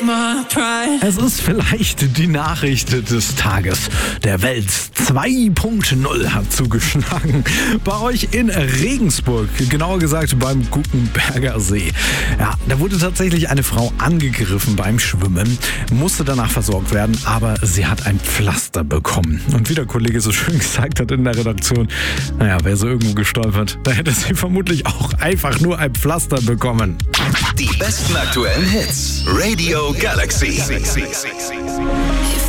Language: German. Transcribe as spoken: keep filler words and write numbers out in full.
Es ist vielleicht die Nachricht des Tages. Der Welt zwei Punkt null hat zugeschlagen. Bei euch in Regensburg, genauer gesagt beim Gutenberger See. Ja, da wurde tatsächlich eine Frau angegriffen beim Schwimmen, musste danach versorgt werden, aber sie hat ein Pflaster bekommen. Und wie der Kollege so schön gesagt hat in der Redaktion, naja, wäre sie irgendwo gestolpert, da hätte sie vermutlich auch einfach nur ein Pflaster bekommen. Die besten aktuellen Hits. Radio Galaxy.